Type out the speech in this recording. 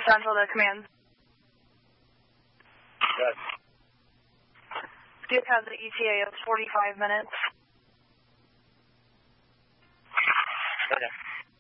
Central to command. Good. Duke has an ETA of 45 minutes. Okay.